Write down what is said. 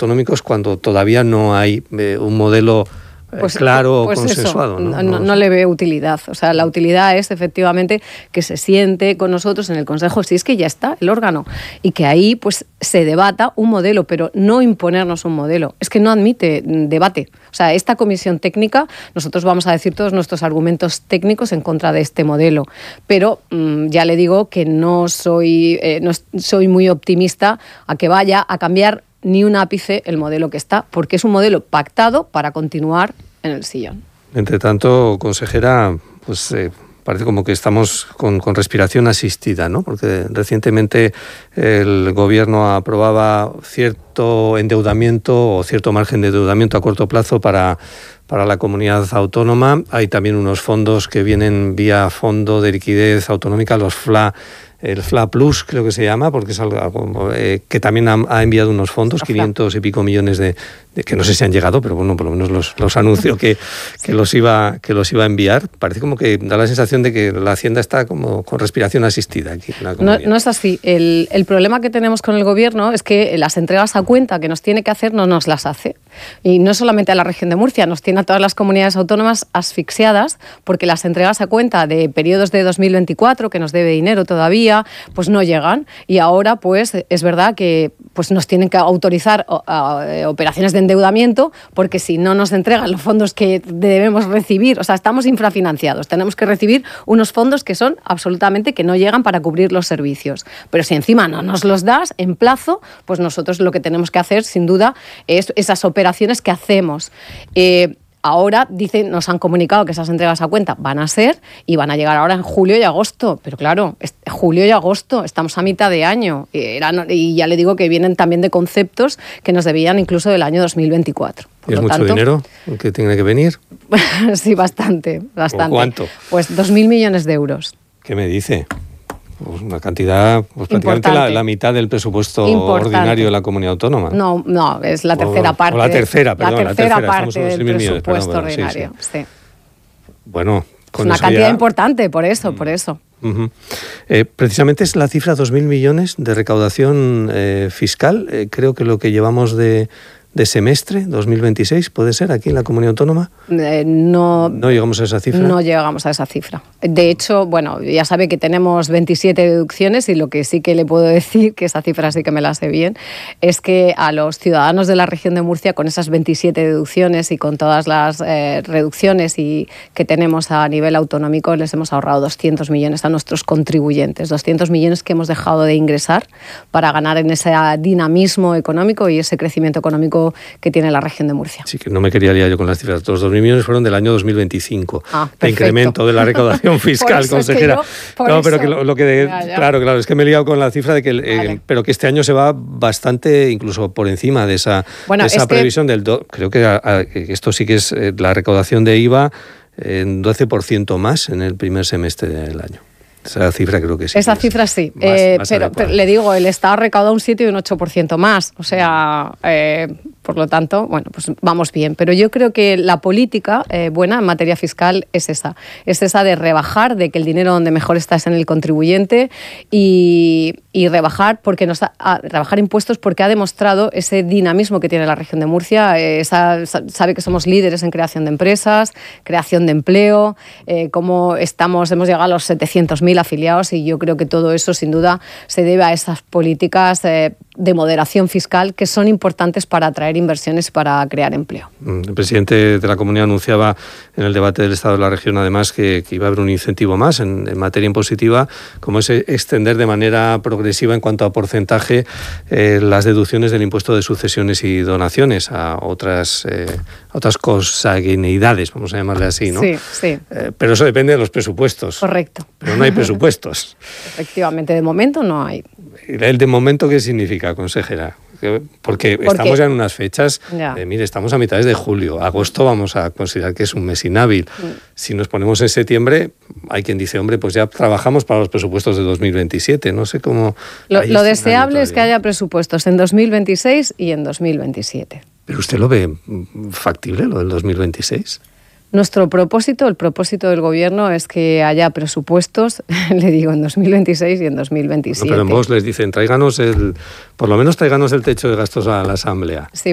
autonómicos cuando todavía no hay un modelo claro, consensuado. No le veo utilidad. O sea, la utilidad es efectivamente que se siente con nosotros en el Consejo, si es que ya está el órgano, y que ahí pues se debata un modelo, pero no imponernos un modelo. Es que no admite debate. O sea, esta comisión técnica, nosotros vamos a decir todos nuestros argumentos técnicos en contra de este modelo, pero ya le digo que no soy muy optimista a que vaya a cambiar ni un ápice el modelo que está, porque es un modelo pactado para continuar en el sillón. Entre tanto, consejera, pues parece como que estamos con respiración asistida, ¿no? Porque recientemente el Gobierno aprobaba cierto endeudamiento o cierto margen de endeudamiento a corto plazo para la comunidad autónoma. Hay también unos fondos que vienen vía Fondo de Liquidez Autonómica, los FLA, el FLA Plus creo que se llama, porque es algo que también ha enviado unos fondos, 500 y pico millones de que no sé si han llegado, pero bueno, por lo menos los anunció que los iba a enviar. Parece como que da la sensación de que la Hacienda está como con respiración asistida aquí en la comunidad. No es así. El problema que tenemos con el Gobierno es que las entregas a cuenta que nos tiene que hacer no nos las hace. Y no solamente a la región de Murcia, nos tiene a todas las comunidades autónomas asfixiadas, porque las entregas a cuenta de periodos de 2024, que nos debe dinero todavía, pues no llegan. Y ahora pues es verdad que pues nos tienen que autorizar operaciones de endeudamiento, porque si no nos entregan los fondos que debemos recibir, o sea, estamos infrafinanciados, tenemos que recibir unos fondos que son absolutamente que no llegan para cubrir los servicios. Pero si encima no nos los das en plazo, pues nosotros lo que tenemos que hacer, sin duda, es esas operaciones que hacemos. Ahora nos han comunicado que esas entregas a cuenta van a ser y van a llegar ahora en julio y agosto. Pero claro, julio y agosto, estamos a mitad de año. Y ya le digo que vienen también de conceptos que nos debían incluso del año 2024. ¿Y es mucho dinero el que tiene que venir? Sí, bastante. ¿Cuánto? Pues 2.000 millones de euros. ¿Qué me dice? Pues una cantidad, pues prácticamente la mitad del presupuesto ordinario de la comunidad autónoma. No, es la tercera parte. La tercera parte del presupuesto ordinario. Sí. Bueno, con una cantidad importante, por eso. Uh-huh. Precisamente es la cifra 2.000 millones de recaudación fiscal. Creo que lo que llevamos de semestre 2026, ¿puede ser aquí en la comunidad autónoma? No llegamos a esa cifra. No llegamos a esa cifra. De hecho, bueno, ya sabe que tenemos 27 deducciones y lo que sí que le puedo decir, que esa cifra sí que me la sé bien, es que a los ciudadanos de la región de Murcia, con esas 27 deducciones y con todas las reducciones que tenemos a nivel autonómico, les hemos ahorrado 200 millones a nuestros contribuyentes, 200 millones que hemos dejado de ingresar para ganar en ese dinamismo económico y ese crecimiento económico que tiene la región de Murcia. Sí, que no me quería liar yo con las cifras. Los 2.000 millones fueron del año 2025. De incremento de la recaudación fiscal, consejera. Claro, es que me he liado con la cifra de que, vale. Pero que este año se va bastante, incluso por encima de esa previsión del... Creo que esto sí que es la recaudación de IVA en 12% más en el primer semestre del año. Esa cifra creo que sí. Esa cifra sí, pero le digo, el Estado recauda un 7 y un 8% más, o sea, por lo tanto, bueno, pues vamos bien. Pero yo creo que la política buena en materia fiscal es esa de rebajar, de que el dinero donde mejor está es en el contribuyente y rebajar rebajar impuestos porque ha demostrado ese dinamismo que tiene la región de Murcia. Sabe que somos líderes en creación de empresas, creación de empleo, cómo hemos llegado a los 700.000 afiliados y yo creo que todo eso sin duda se debe a esas políticas de moderación fiscal que son importantes para atraer inversiones y para crear empleo. El presidente de la comunidad anunciaba en el debate del Estado de la región además que iba a haber un incentivo más en materia impositiva, como es extender de manera progresiva en cuanto a porcentaje las deducciones del impuesto de sucesiones y donaciones a otras consanguinidades, vamos a llamarle así, ¿no? Sí. Pero eso depende de los presupuestos. Correcto. Pero no hay presupuestos. Efectivamente, de momento no hay. ¿El de momento qué significa, consejera? Porque estamos ya en unas fechas, mire, estamos a mitades de julio, agosto vamos a considerar que es un mes inhábil. Si nos ponemos en septiembre, hay quien dice, hombre, pues ya trabajamos para los presupuestos de 2027, no sé cómo... Lo deseable es que haya presupuestos en 2026 y en 2027. ¿Pero usted lo ve factible, lo del 2026? El propósito del Gobierno es que haya presupuestos, le digo, en 2026 y en 2027. No, pero en Vox les dicen, por lo menos tráiganos el techo de gastos a la Asamblea. Sí.